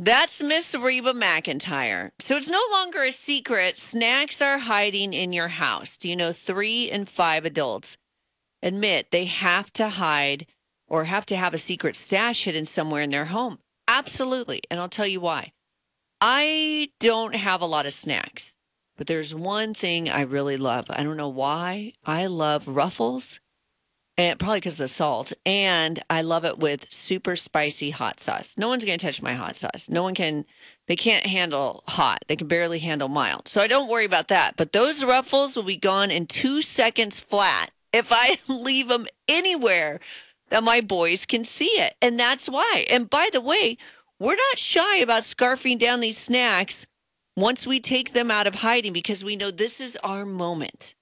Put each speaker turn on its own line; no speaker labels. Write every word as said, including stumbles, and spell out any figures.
That's Miss Reba McEntire. So it's no longer a secret. Snacks are hiding in your house. Do you know three in five adults admit they have to hide or have to have a secret stash hidden somewhere in their home? Absolutely. And I'll tell you why. I don't have a lot of snacks, but there's one thing I really love. I don't know why. I love Ruffles, and probably because of the salt, and I love it with super spicy hot sauce. No one's going to touch my hot sauce. No one can, they can't handle hot. They can barely handle mild. So I don't worry about that. But those Ruffles will be gone in two seconds flat if I leave them anywhere that my boys can see it. And that's why. And by the way, we're not shy about scarfing down these snacks once we take them out of hiding because we know this is our moment.